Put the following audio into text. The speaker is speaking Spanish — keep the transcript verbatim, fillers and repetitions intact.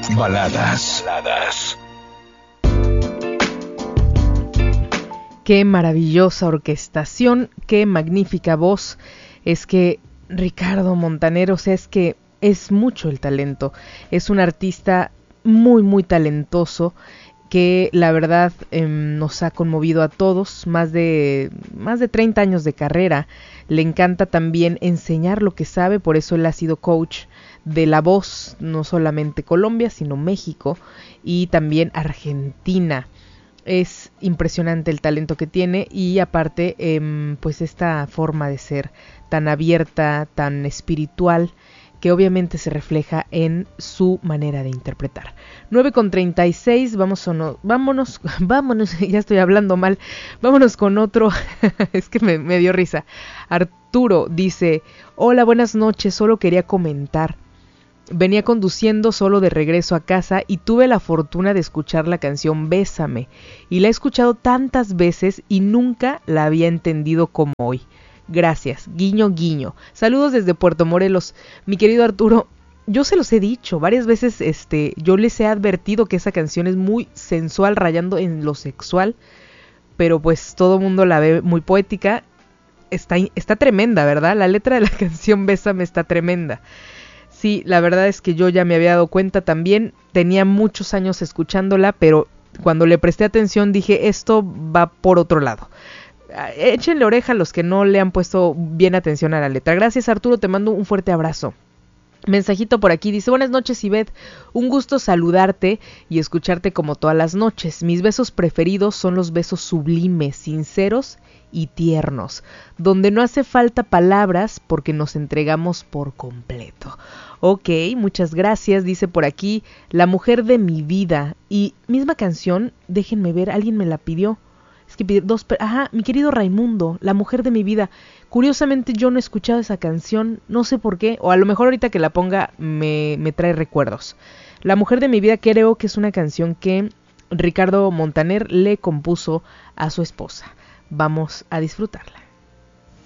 Baladas. Baladas. Qué maravillosa orquestación, qué magnífica voz. Es que Ricardo Montaner, o sea, es que es mucho el talento. Es un artista muy, muy talentoso que la verdad eh, nos ha conmovido a todos. Más de, más de treinta años de carrera. Le encanta también enseñar lo que sabe, por eso él ha sido coach de la voz, no solamente Colombia, sino México y también Argentina. Es impresionante el talento que tiene y aparte eh, pues esta forma de ser tan abierta, tan espiritual, que obviamente se refleja en su manera de interpretar. nueve con treinta y seis, vamos o no, vámonos, vámonos, ya estoy hablando mal, vámonos con otro, es que me, me dio risa. Arturo dice, hola, buenas noches, solo quería comentar. Venía conduciendo solo de regreso a casa y tuve la fortuna de escuchar la canción Bésame, y la he escuchado tantas veces y nunca la había entendido como hoy. Gracias, guiño guiño. Saludos desde Puerto Morelos. Mi querido Arturo, yo se los he dicho varias veces, este, yo les he advertido que esa canción es muy sensual, rayando en lo sexual, pero pues todo mundo la ve muy poética. Está, está tremenda, ¿verdad? La letra de la canción Bésame está tremenda. Sí, la verdad es que yo ya me había dado cuenta también, tenía muchos años escuchándola, pero cuando le presté atención dije, esto va por otro lado. Échenle oreja a los que no le han puesto bien atención a la letra. Gracias, Arturo, te mando un fuerte abrazo. Mensajito por aquí, dice, buenas noches, Ivette, un gusto saludarte y escucharte como todas las noches. Mis besos preferidos son los besos sublimes, sinceros y tiernos, donde no hace falta palabras porque nos entregamos por completo. Ok, muchas gracias, dice por aquí, la mujer de mi vida, y misma canción, déjenme ver, alguien me la pidió, es que pidió dos, ajá, mi querido Raimundo, la mujer de mi vida. Curiosamente yo no he escuchado esa canción, no sé por qué, o a lo mejor ahorita que la ponga me, me trae recuerdos. La mujer de mi vida creo que es una canción que Ricardo Montaner le compuso a su esposa. Vamos a disfrutarla.